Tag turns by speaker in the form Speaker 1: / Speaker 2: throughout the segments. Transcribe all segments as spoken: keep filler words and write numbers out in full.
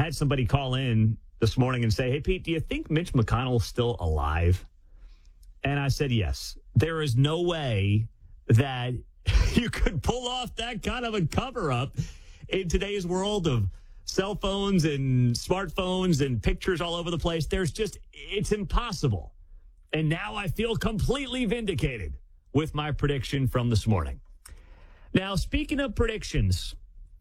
Speaker 1: had somebody call in this morning and say, hey, Pete, do you think Mitch McConnell's still alive? And I said, yes. There is no way that you could pull off that kind of a cover-up in today's world of cell phones and smartphones and pictures all over the place. There's just, it's impossible. And now I feel completely vindicated with my prediction from this morning. Now, speaking of predictions,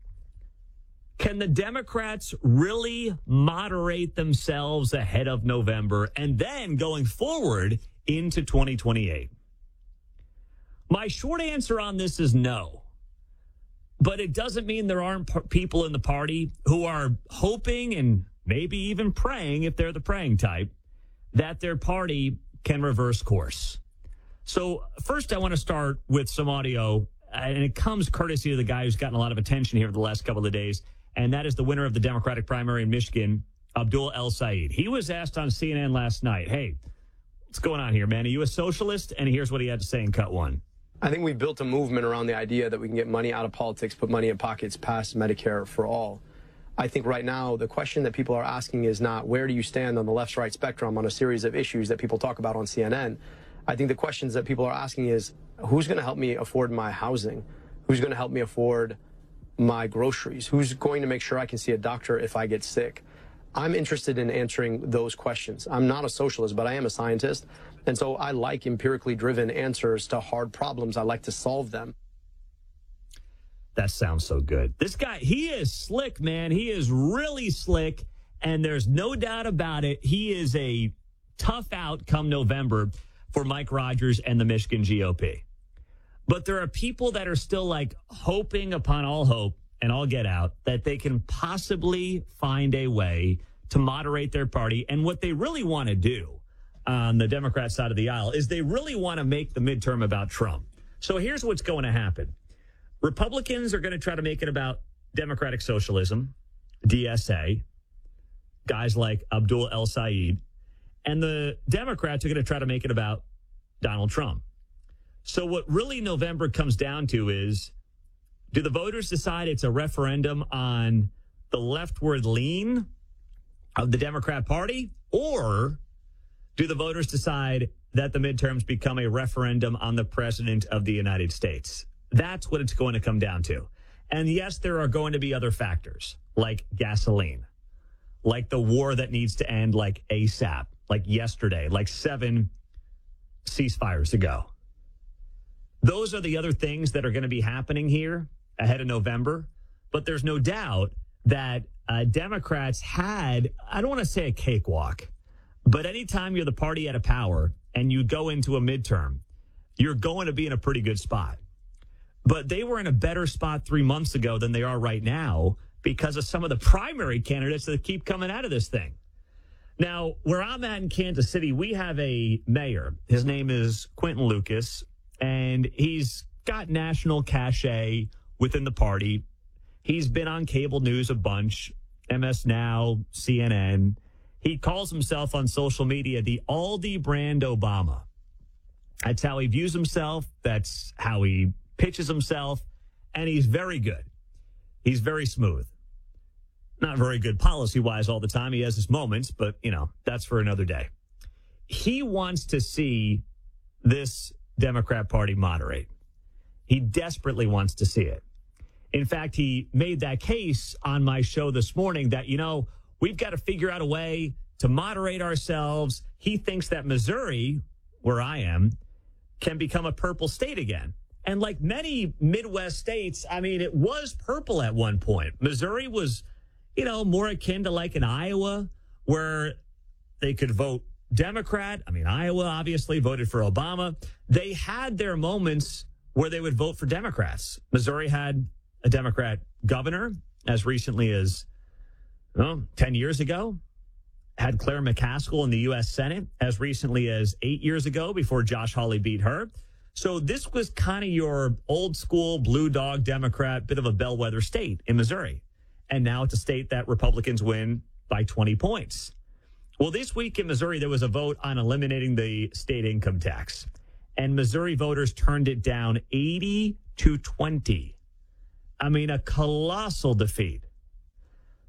Speaker 1: can the Democrats really moderate themselves ahead of November and then going forward into twenty twenty-eight? My short answer on this is no. But it doesn't mean there aren't p- people in the party who are hoping and maybe even praying, if they're the praying type, that their party can reverse course. So first, I want to start with some audio, and it comes courtesy of the guy who's gotten a lot of attention here for the last couple of days, and that is the winner of the Democratic primary in Michigan, Abdul El-Sayed. He was asked on C N N last night, hey, what's going on here, man? Are you a socialist? And here's what he had to say in cut one.
Speaker 2: I think we've built a movement around the idea that we can get money out of politics, put money in pockets past Medicare for all. I think right now the question that people are asking is not where do you stand on the left-right spectrum on a series of issues that people talk about on C N N. I think the questions that people are asking is who's going to help me afford my housing? Who's going to help me afford my groceries? Who's going to make sure I can see a doctor if I get sick? I'm interested in answering those questions. I'm not a socialist, but I am a scientist. And so I like empirically driven answers to hard problems. I like to solve them.
Speaker 1: That sounds so good. This guy, he is slick, man. He is really slick. And there's no doubt about it. He is a tough out come November for Mike Rogers and the Michigan G O P. But there are people that are still like hoping upon all hope and all get out that they can possibly find a way to moderate their party. And what they really want to do on the Democrat side of the aisle is they really want to make the midterm about Trump. So here's what's going to happen. Republicans are going to try to make it about democratic socialism, D S A, guys like Abdul El-Sayed, and the Democrats are going to try to make it about Donald Trump. So what really November comes down to is, do the voters decide it's a referendum on the leftward lean of the Democrat Party, or do the voters decide that the midterms become a referendum on the president of the United States? That's what it's going to come down to. And yes, there are going to be other factors like gasoline, like the war that needs to end like ASAP, like yesterday, like seven ceasefires ago. Those are the other things that are going to be happening here ahead of November. But there's no doubt that uh, Democrats had, I don't want to say a cakewalk, but anytime you're the party out of power and you go into a midterm, you're going to be in a pretty good spot. But they were in a better spot three months ago than they are right now because of some of the primary candidates that keep coming out of this thing. Now, where I'm at in Kansas City, we have a mayor. His name is Quentin Lucas, and he's got national cachet within the party. He's been on cable news a bunch, M S Now, C N N. He calls himself on social media the Aldi brand Obama. That's how he views himself. That's how he pitches himself. And he's very good. He's very smooth. Not very good policy-wise all the time. He has his moments, but, you know, that's for another day. He wants to see this Democrat Party moderate. He desperately wants to see it. In fact, he made that case on my show this morning that, you know, we've got to figure out a way to moderate ourselves. He thinks that Missouri, where I am, can become a purple state again. And like many Midwest states, I mean, it was purple at one point. Missouri was, you know, more akin to like an Iowa where they could vote Democrat. I mean, Iowa obviously voted for Obama. They had their moments where they would vote for Democrats. Missouri had a Democrat governor as recently as well, ten years ago. Had Claire McCaskill in the U S Senate as recently as eight years ago before Josh Hawley beat her. So this was kind of your old school blue dog Democrat, bit of a bellwether state in Missouri. And now it's a state that Republicans win by twenty points. Well, this week in Missouri, there was a vote on eliminating the state income tax. And Missouri voters turned it down eighty to twenty. I mean, a colossal defeat.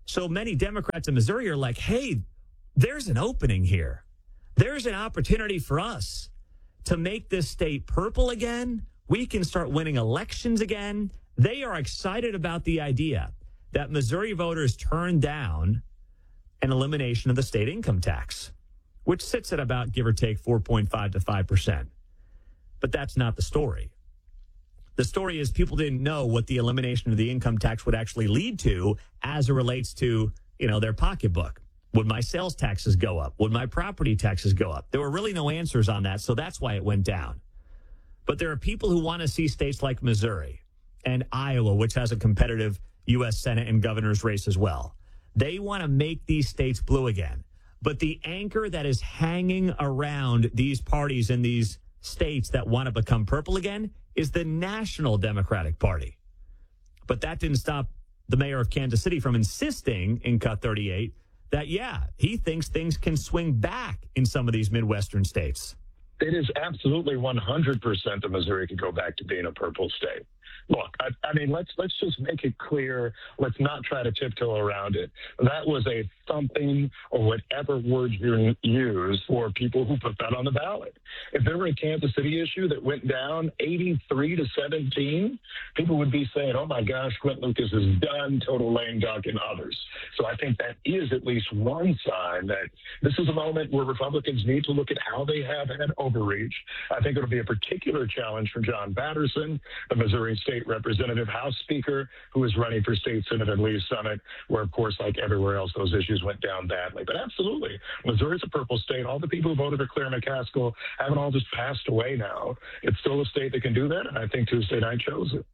Speaker 1: So many Democrats in Missouri are like, hey, there's an opening here. There's an opportunity for us to make this state purple again. We can start winning elections again. They are excited about the idea that Missouri voters turned down an elimination of the state income tax, which sits at about, give or take, four point five to five percent. But that's not the story. The story is people didn't know what the elimination of the income tax would actually lead to as it relates to, you know, their pocketbook. Would my sales taxes go up? Would my property taxes go up? There were really no answers on that, so that's why it went down. But there are people who want to see states like Missouri and Iowa, which has a competitive U S Senate and governor's race as well. They want to make these states blue again. But the anchor that is hanging around these parties in these states that want to become purple again is the National Democratic Party. But that didn't stop the mayor of Kansas City from insisting in Cut thirty-eight that, yeah, he thinks things can swing back in some of these Midwestern states.
Speaker 3: It is absolutely one hundred percent that Missouri could go back to being a purple state. Look, I, I mean, let's let's just make it clear. Let's not try to tiptoe around it. That was a thumping, or whatever word you use, for people who put that on the ballot. If there were a Kansas City issue that went down eighty-three to seventeen, people would be saying, oh my gosh, Quint Lucas is done, total lame duck, and others. So I think that is at least one sign that this is a moment where Republicans need to look at how they have had overreach. I think it'll be a particular challenge for John Batterson, the Missouri State Representative, House Speaker, who is running for State Senate and Lee's Summit, where, of course, like everywhere else, those issues went down badly. But absolutely, Missouri's a purple state. All the people who voted for Claire McCaskill haven't all just passed away now. It's still a state that can do that, and I think Tuesday night shows it.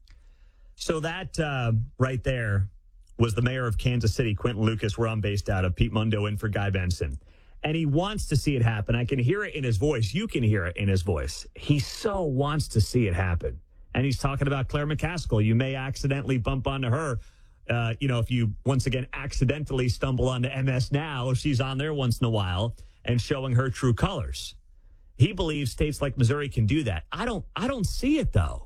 Speaker 1: So that uh, right there was the mayor of Kansas City, Quentin Lucas, where I'm based out of, Pete Mundo in for Guy Benson. And he wants to see it happen. I can hear it in his voice. You can hear it in his voice. He so wants to see it happen. And he's talking about Claire McCaskill. You may accidentally bump onto her. Uh, you know, if you, once again, accidentally stumble onto M S Now, she's on there once in a while and showing her true colors. He believes states like Missouri can do that. I don't, I don't see it, though.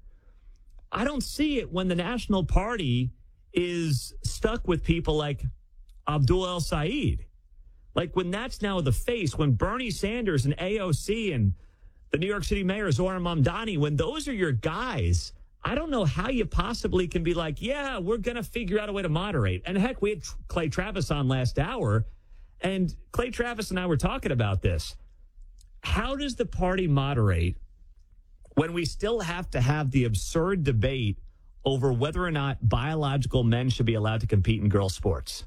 Speaker 1: I don't see it when the National Party is stuck with people like Abdul El-Sayed. Like when that's now the face, when Bernie Sanders and A O C and the New York City Mayor Zohran Mamdani, when those are your guys, I don't know how you possibly can be like, yeah, we're going to figure out a way to moderate. And heck, we had Clay Travis on last hour, and Clay Travis and I were talking about this. How does the party moderate when we still have to have the absurd debate over whether or not biological men should be allowed to compete in girls' sports?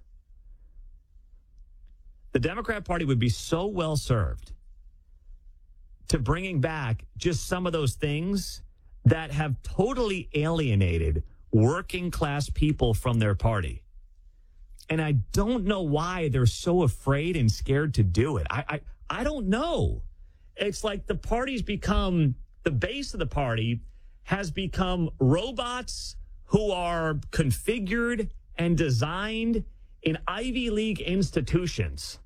Speaker 1: The Democrat Party would be so well served to bringing back just some of those things that have totally alienated working class people from their party. And I don't know why they're so afraid and scared to do it. I, I, I don't know. It's like the party's become, the base of the party has become robots who are configured and designed in Ivy League institutions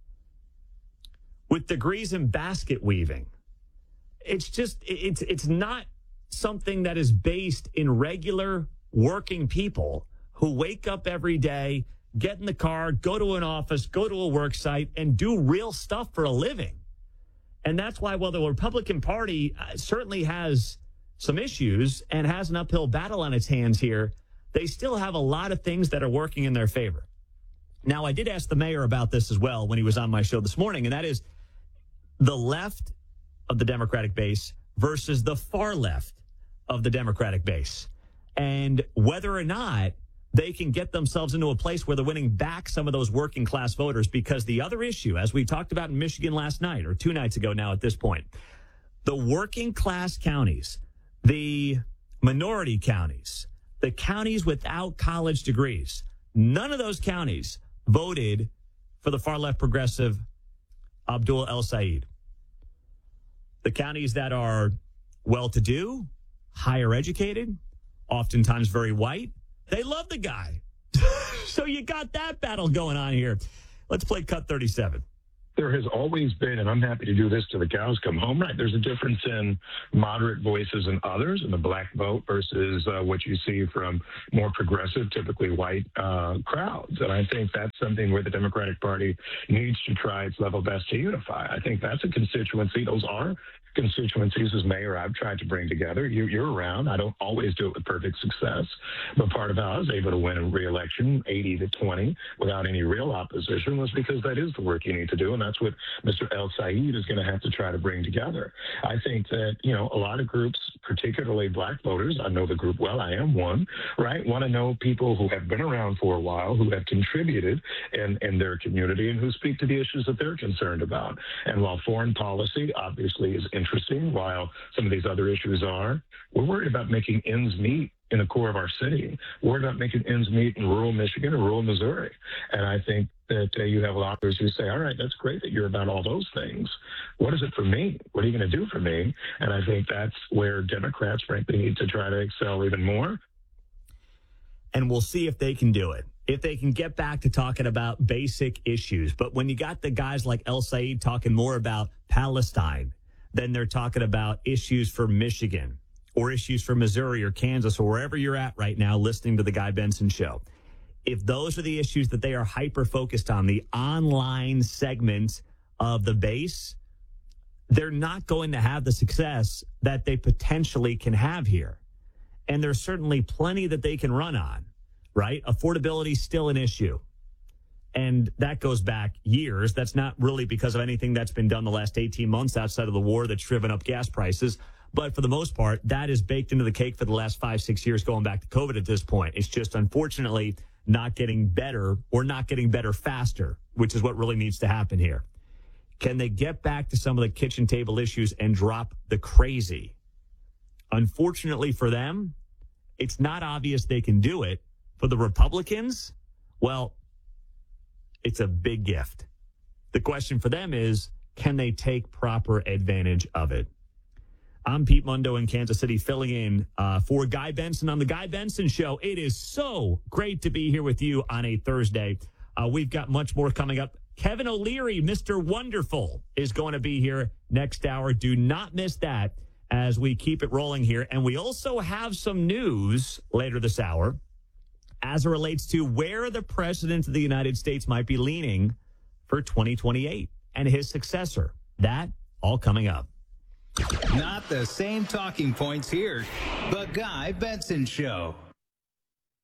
Speaker 1: with degrees in basket weaving. It's just, it's it's not something that is based in regular working people who wake up every day, get in the car, go to an office, go to a work site, and do real stuff for a living. And that's why, while the Republican Party certainly has some issues and has an uphill battle on its hands here, they still have a lot of things that are working in their favor. Now, I did ask the mayor about this as well when he was on my show this morning, and that is the left of the Democratic base versus the far left of the Democratic base, and whether or not they can get themselves into a place where they're winning back some of those working class voters. Because the other issue, as we talked about in Michigan last night, or two nights ago now at this point, the working class counties, the minority counties, the counties without college degrees, none of those counties voted for the far left progressive Abdul El-Sayed. The counties that are well-to-do, higher educated, oftentimes very white, they love the guy. So you got that battle going on here. Let's play Cut thirty-seven.
Speaker 3: there has always been, and I'm happy to do this till the cows come home, right? There's a difference in moderate voices and others in the black vote versus uh, what you see from more progressive, typically white uh, crowds. And I think that's something where the Democratic Party needs to try its level best to unify. I think that's a constituency. Those are constituencies as mayor I've tried to bring together. You, you're around. I don't always do it with perfect success, but part of how I was able to win a re-election eighty to twenty without any real opposition was because that is the work you need to do, and that's what Mister El Said is going to have to try to bring together. I think that, you know, a lot of groups, particularly black voters, I know the group well, I am one, right, want to know people who have been around for a while, who have contributed in, in their community, and who speak to the issues that they're concerned about. And while foreign policy obviously is interesting, while some of these other issues are, we're worried about making ends meet in the core of our city. We're worried about making ends meet in rural Michigan and rural Missouri. And I think that uh, you have authors who say, all right, that's great that you're about all those things. What is it for me? What are you going to do for me? And I think that's where Democrats, frankly, need to try to excel even more.
Speaker 1: And we'll see if they can do it, if they can get back to talking about basic issues. But when you got the guys like El Said talking more about Palestine, then they're talking about issues for Michigan or issues for Missouri or Kansas or wherever you're at right now listening to the Guy Benson Show. If those are the issues that they are hyper-focused on, the online segment of the base, they're not going to have the success that they potentially can have here. And there's certainly plenty that they can run on, right? Affordability is still an issue. And that goes back years. That's not really because of anything that's been done the last eighteen months outside of the war that's driven up gas prices. But for the most part, that is baked into the cake for the last five, six years going back to COVID at this point. It's just unfortunately not getting better or not getting better faster, which is what really needs to happen here. Can they get back to some of the kitchen table issues and drop the crazy? Unfortunately for them, it's not obvious they can do it. For the Republicans, well, it's a big gift. The question for them is, can they take proper advantage of it? I'm Pete Mundo in Kansas City, filling in uh, for Guy Benson on the Guy Benson Show. It is so great to be here with you on a Thursday. Uh, we've got much more coming up. Kevin O'Leary, Mister Wonderful, is going to be here next hour. Do not miss that as we keep it rolling here. And we also have some news later this hour as it relates to where the president of the United States might be leaning for twenty twenty-eight and his successor. That all coming up.
Speaker 4: Not the same talking points here. The Guy Benson Show.